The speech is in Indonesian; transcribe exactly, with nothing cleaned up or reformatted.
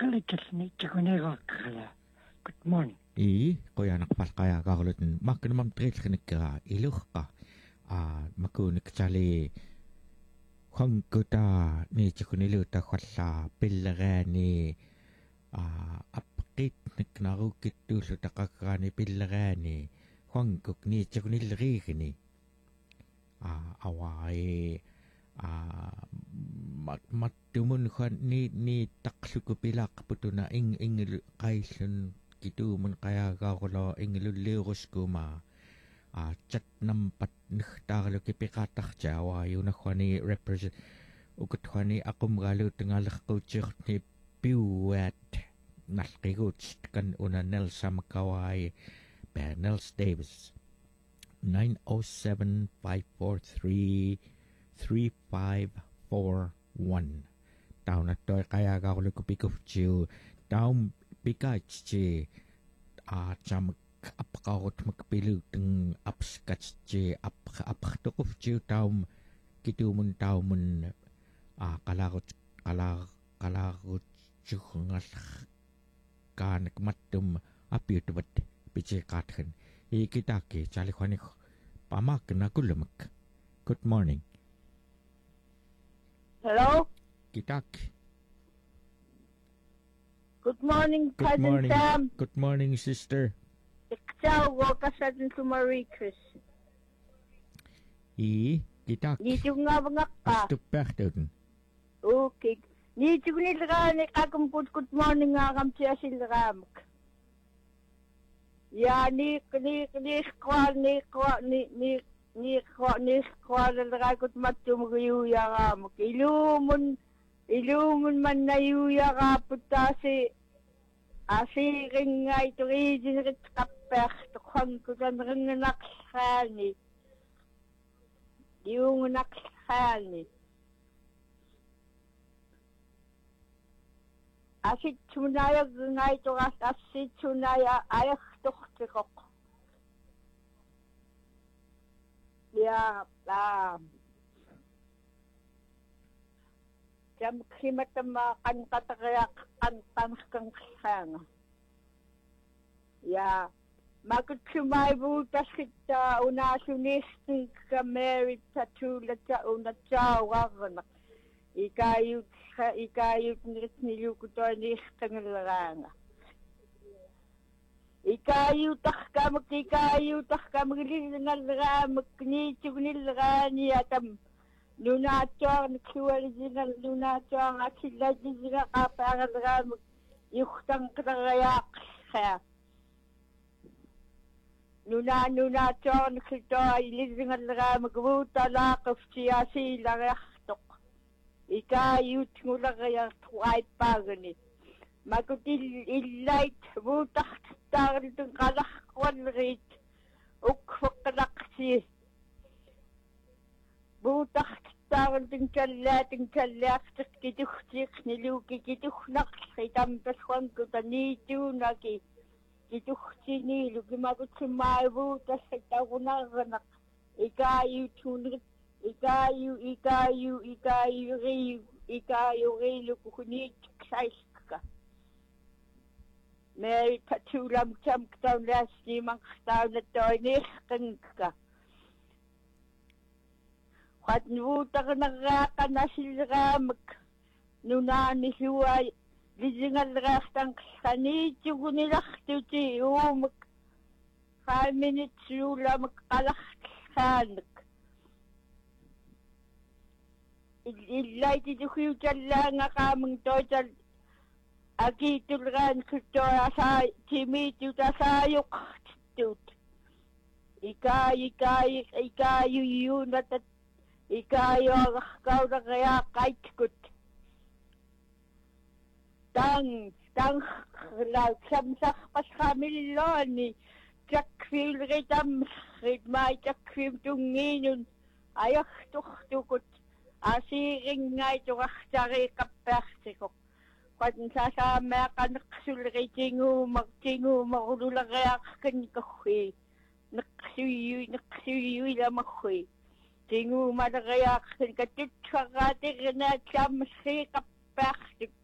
Kallikasni takuneqaqqala. Good morning. I qoyanaqpalqaya qaarlutun makkinamam trilkhnikka iluqqa a makuuniktali khangkuta ni takuniluta khalla pilleraani a apqit niknarukittuullu taqaqqaani pilleraani khangkuk ni takunilriigni a awai a mat mattumun khan ni ni taqluku pilaqputuna ing ingil qaillun kitumun qayagaaqula ingilulliuruskuma a chat nampat nihtaarlu kipiqatarcaawa yunakhwani represent ukutkhwani aqumgaalu tingalerquutiorni piuat nalqiguut kan una Nelsa Makawai Nels Davis nine oh seven five four three three five four one taun attoy qayagaaqulu kupikufchiu taum pikatchi a cham apqaut makpilu teng apskatchi ap apqtukufchiu taum kitumun taumun a qalagut qala qalagut chuhngal kanak mattum apiutbat pichikathen ikitake chalikhwani pamak nakulamak. Good morning. Hello? Kitak. Good morning, Good Cousin morning. Sam. Good morning, sister. Ikaw, ka sa atin sa Marie Chris. I kitak. Dito nga mga ka. Stupachtoten. Okay. Dito ko nila ni kakamput good morning nga kam siya sila ramak. Ya, ni, ni, ni, kwa, ni, kwa, ni, ni, ni, kwa, ni, kwa, nalagay ko't matum kayuya ramak. Ilumun, ilumun man na yuya kaput kasi asi ring nga ito rin rin kapek tukhan ko kan ring naksani yung naksani asi tunaya nga ito asi tunaya ayak tuktikok ya ah jam khimatama kan katakaya kan tanskang kang ya makutmay butas kita una sunisting ka merit tatula ta una tawagan ikayut ikayut nit nilukto ni kangalaranga ikayut ka makikayut ka maglinalra makni tugnilrani atam Lunator, Nikiwalizinal Lunator, Akilazina Kaparagram, Yuktang Krayak, Luna Lunator, Nikito, Lizinal Ram, Gruta, Lak of Tiasi, Larachtok, Ika, Yutmulaya, White Pagani, Makutil, Illight, Wutak, Tarn, Kalak, one rate, Ukfokalaksi. Butak taon ting kalla ting kalla kituktik niluki kituknak kitam peswan ko tani tu naki kitukti ni luki magut kumai butas kitawuna ganak ikayu tunit ikayu ikayu ikayu ri ikayu ri lukuni saiska Mary patulam tam ktaw lasti mang ktaw na toy ni kanka At nutak nakaka na silramak nuna ni huway lizingal rastang kaniti ko nilaktuti umak five minutes yula makalaksanak ilay titi kuyutala nga kamang total akitulran kuto asay timitu tasayok tut ika ika ika yu natat Ikayo kau na kaya kahit kut. Tang, tang, samsak pas kami lo ni Jackfield ritam, ritmay Jackfield tunginun, ayak tuk tukut, asiring nga ito kaktari kapersikok. Kung sasama ka naksul tingu, magtingu, makulula kaya kakanikakoy, naksuyu, naksuyu lamakoy. Tingu madagaya katitchakati na chamsi kapastik